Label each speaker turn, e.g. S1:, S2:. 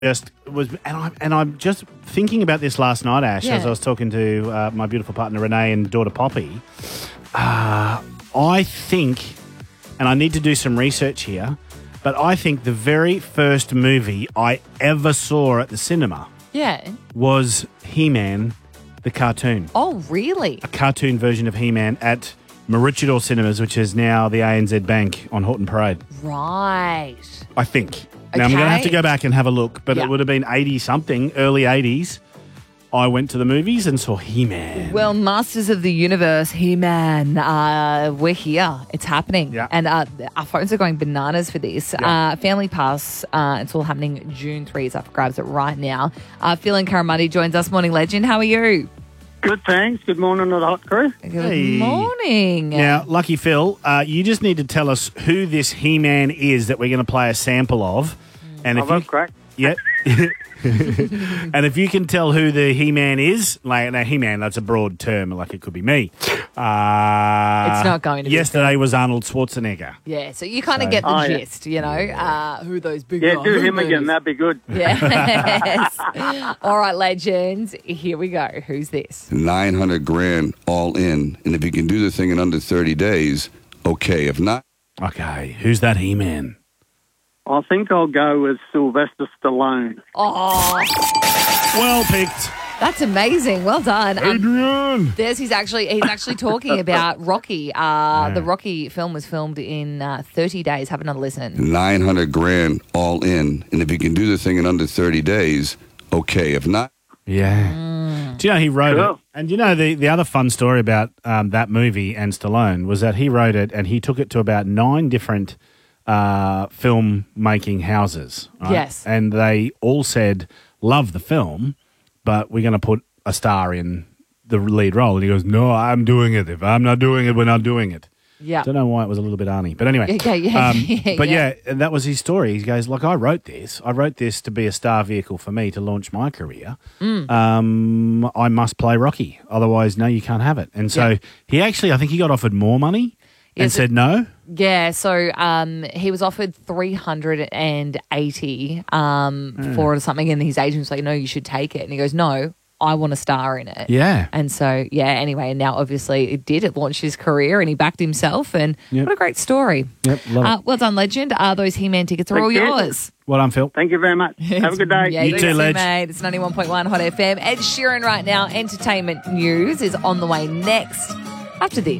S1: just was, and I'm just thinking about this last night, Ash,
S2: Yeah.
S1: as I was talking to my beautiful partner Renee and daughter Poppy. I think, and I need to do some research here, but I think the very first movie I ever saw at the cinema
S2: Yeah.
S1: was He-Man, the cartoon.
S2: Oh, really?
S1: A cartoon version of He-Man at Maroochydore Cinemas, which is now the ANZ Bank on Horton Parade.
S2: Right.
S1: I think. Now, I'm going to have to go back and have a look, but
S2: Yeah.
S1: it would have been 80-something, early 80s. I went to the movies and saw He-Man.
S2: Well, Masters of the Universe, He-Man, we're here. It's happening.
S1: Yeah.
S2: And our phones are going bananas for this.
S1: Yeah.
S2: Family Pass, it's all happening June 3. It's up for grabs right now. Phil and Karamati joins us. Morning, legend. How are you?
S3: Good, thanks. Good morning to the hot crew.
S2: Good
S1: Hey.
S2: morning.
S1: Now, Lucky Phil, you just need to tell us who this He-Man is that we're going to play a sample of. And
S3: I've got crack.
S1: Yeah. And if you can tell who the He-Man is, like, now He-Man, that's a broad term, like it could be me. It's
S2: not going to be
S1: Yesterday was Arnold Schwarzenegger.
S2: Yeah, so you kind of get the
S3: Oh, yeah.
S2: gist, you know, who those big
S3: Yeah,
S2: guys
S3: do him
S2: are.
S3: again. That'd be good.
S2: Yes. All right, legends. Here we go. Who's this?
S4: 900 grand all in. And if you can do the thing in under 30 days, okay. If not,
S1: Okay, who's that He-Man?
S3: I think I'll go with Sylvester Stallone.
S2: Oh,
S1: Well picked.
S2: that's amazing. Well done.
S1: Adrian.
S2: He's actually talking about Rocky. The Rocky film was filmed in 30 days. Have another listen.
S4: 900 grand all in. And if you can do the thing in under 30 days, okay. If not,
S1: Yeah. Do you know he wrote it?
S3: Cool.
S1: And you know the other fun story about that movie and Stallone was that he wrote it and he took it to about 9 different film making houses. Right?
S2: Yes.
S1: And they all said, love the film, but we're going to put a star in the lead role. And he goes, no, I'm doing it. If I'm not doing it, we're not doing it.
S2: Yeah.
S1: Don't know why it was a little bit Arnie. But anyway.
S2: Okay, yeah.
S1: But
S2: Yeah.
S1: yeah, and that was his story. He goes, look, I wrote this. I wrote this to be a star vehicle for me to launch my career. I must play Rocky. Otherwise, no, you can't have it. And so he actually, I think he got offered more money and
S2: Yes,
S1: said no.
S2: Yeah, so he was offered 380 for something, and his agent was like, "No, you should take it." And he goes, "No, I want a star in it."
S1: Yeah.
S2: And so, anyway, and now obviously it did. It launched his career, and he backed himself. And
S1: Yep.
S2: what a great story!
S1: Yep, love it.
S2: Well done, legend. Those He-Man tickets are all
S3: Thank you.
S2: yours.
S1: Well done, Phil.
S3: Thank you very much. Have a good day.
S2: Yeah,
S1: You too, Ledge.
S2: mate. It's 91.1 Hot FM. Ed Sheeran right now. Entertainment news is on the way next after this.